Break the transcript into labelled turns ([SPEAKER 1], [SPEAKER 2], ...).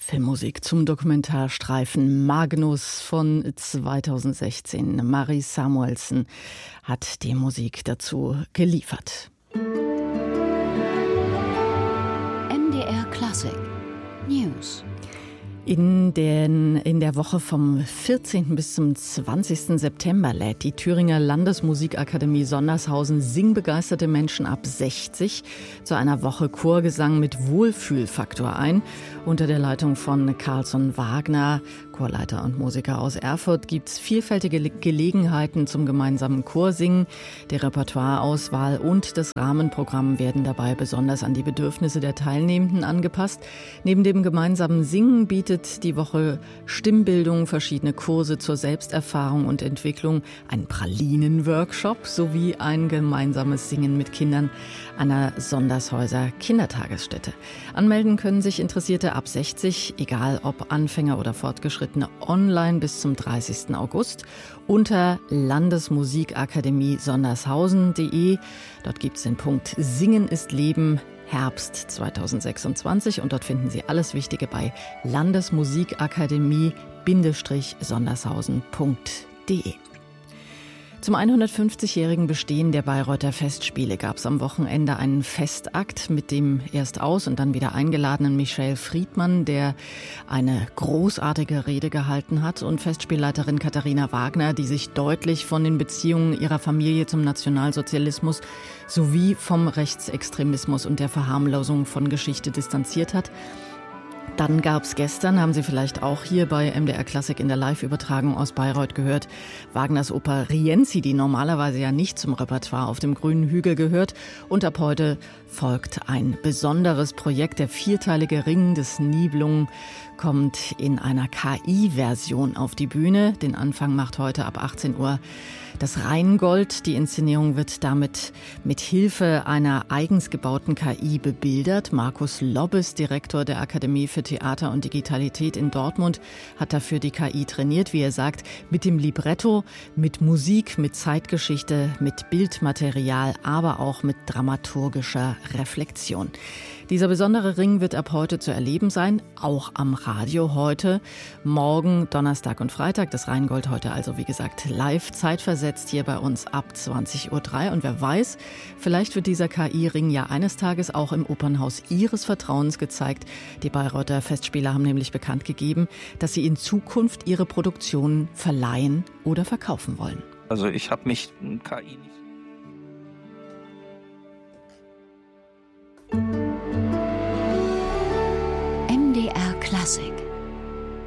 [SPEAKER 1] Filmmusik zum Dokumentarstreifen Magnus von 2016. Marie Samuelsen hat die Musik dazu geliefert.
[SPEAKER 2] MDR Classic News.
[SPEAKER 1] In der Woche vom 14. bis zum 20. September lädt die Thüringer Landesmusikakademie Sondershausen singbegeisterte Menschen ab 60 zu einer Woche Chorgesang mit Wohlfühlfaktor ein. Unter der Leitung von Carlson Wagner, Chorleiter und Musiker aus Erfurt, gibt es vielfältige Gelegenheiten zum gemeinsamen Chorsingen. Die Repertoireauswahl und das Rahmenprogramm werden dabei besonders an die Bedürfnisse der Teilnehmenden angepasst. Neben dem gemeinsamen Singen bietet die Woche Stimmbildung, verschiedene Kurse zur Selbsterfahrung und Entwicklung, einen Pralinen-Workshop sowie ein gemeinsames Singen mit Kindern an der Sondershäuser Kindertagesstätte. Anmelden können sich Interessierte ab 60, egal ob Anfänger oder Fortgeschrittene, online bis zum 30. August unter landesmusikakademie-sondershausen.de. Dort gibt es den Punkt Singen ist Leben Herbst 2026 und dort finden Sie alles Wichtige bei landesmusikakademie-sondershausen.de. Zum 150-jährigen Bestehen der Bayreuther Festspiele gab es am Wochenende einen Festakt mit dem erst aus- und dann wieder eingeladenen Michael Friedmann, der eine großartige Rede gehalten hat, und Festspielleiterin Katharina Wagner, die sich deutlich von den Beziehungen ihrer Familie zum Nationalsozialismus sowie vom Rechtsextremismus und der Verharmlosung von Geschichte distanziert hat. Dann gab es gestern, haben Sie vielleicht auch hier bei MDR Classic in der Live-Übertragung aus Bayreuth gehört, Wagners Oper Rienzi, die normalerweise ja nicht zum Repertoire auf dem grünen Hügel gehört. Und ab heute folgt ein besonderes Projekt. Der vierteilige Ring des Nibelungen kommt in einer KI-Version auf die Bühne. Den Anfang macht heute ab 18 Uhr das Rheingold. Die Inszenierung wird damit mit Hilfe einer eigens gebauten KI bebildert. Markus Lobbes, Direktor der Akademie für Theater und Digitalität in Dortmund, hat dafür die KI trainiert, wie er sagt, mit dem Libretto, mit Musik, mit Zeitgeschichte, mit Bildmaterial, aber auch mit dramaturgischer Reflexion. Dieser besondere Ring wird ab heute zu erleben sein, auch am Radio heute, morgen, Donnerstag und Freitag. Das Rheingold heute also, wie gesagt, live, zeitversetzt hier bei uns ab 20.03 Uhr. Und wer weiß, vielleicht wird dieser KI-Ring ja eines Tages auch im Opernhaus Ihres Vertrauens gezeigt. Die Bayreuther Festspiele haben nämlich bekannt gegeben, dass sie in Zukunft ihre Produktionen verleihen oder verkaufen wollen.
[SPEAKER 3] Also ich habe mich KI nicht...
[SPEAKER 2] MDR Classic.